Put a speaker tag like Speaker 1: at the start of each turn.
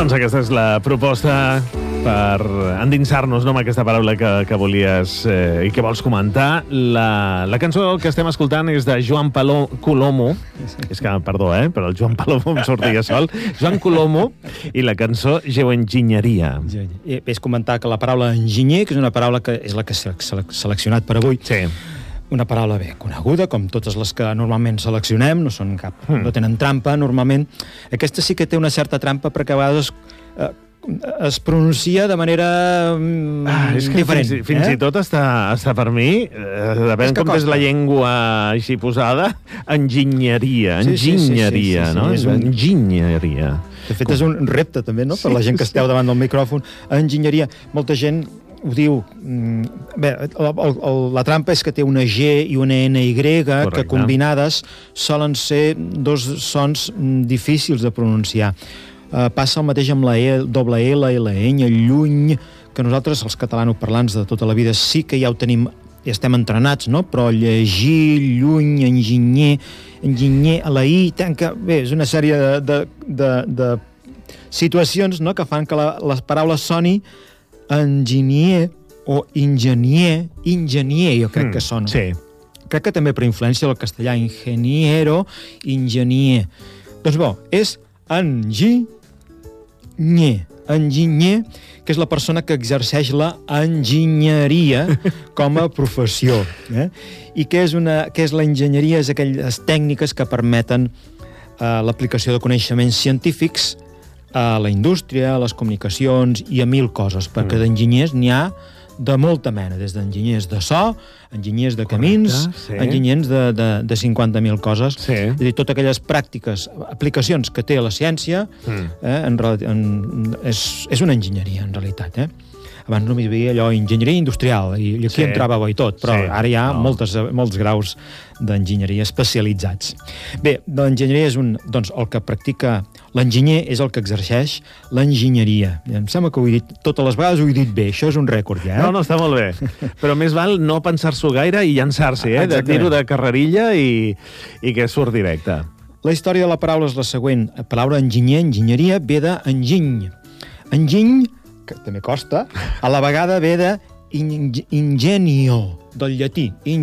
Speaker 1: Doncs aquesta és la proposta per endinsar-nos, no, amb aquesta paraula que volies i que vols comentar. La cançó que estem escoltant és de Joan Colomo. És que, perdó, però el Joan Palomo em sortia sol. Joan Colomo i la cançó Geoenginyeria.
Speaker 2: És comentar que la paraula enginyer, que és una paraula que és la que s'ha seleccionat per avui,
Speaker 1: sí.
Speaker 2: Una paraula bé coneguda, com totes les que normalment seleccionem, no tenen trampa, normalment. Aquesta sí que té una certa trampa perquè a vegades es pronuncia de manera diferent.
Speaker 1: Fins i tot està per mi, depèn com és la llengua així posada, enginyeria, no? És enginyeria.
Speaker 2: De fet, és un repte també, no?, per la gent que esteu davant del micròfon. Enginyeria, molta gent ho diu... Bé, la trampa és que té una G i una NY que combinades solen ser dos sons difícils de pronunciar. Passa el mateix amb la doble L i la ñ, lluny, que nosaltres, els catalanoparlants de tota la vida, sí que ja ho tenim, ja estem entrenats, no? Però llegir, lluny, enginyer, a la I, tanca... Bé, és una sèrie de situacions, no?, que fan que les paraules soni enginyer o ingenier, jo crec que sona.
Speaker 1: Sí.
Speaker 2: Crec que també per influència del castellà, ingeniero, enginyer. Doncs bo, és enginyer, que és la persona que exerceix la enginyeria com a professió. I què és l'enginyeria? És aquelles tècniques que permeten l'aplicació de coneixements científics a la indústria, a les comunicacions i a 1000 coses, perquè d'enginyers n'hi ha de molta mena, des d'enginyers de so, enginyers de camins, enginyers de 50.000 coses. És a dir, totes aquelles pràctiques, aplicacions que té la ciència, és una enginyeria, en realitat. Abans només hi havia allò, enginyeria industrial, i aquí entrava bo i tot, però ara hi ha molts graus d'enginyeria especialitzats. Bé, l'enginyeria és el que practica... L'enginyer és el que exerceix l'enginyeria. Em sembla que ho he dit totes les vegades, ho he dit bé. Això és un rècord, ja.
Speaker 1: No, està molt bé. Però més val no pensar-s'ho gaire i llançar-s'hi, de dir-ho de carrerilla i que surt directe.
Speaker 2: La història de la paraula és la següent. La paraula enginyer, enginyeria, ve d'enginy. Enginy, que també costa, a la vegada ve de ingenio, del llatí.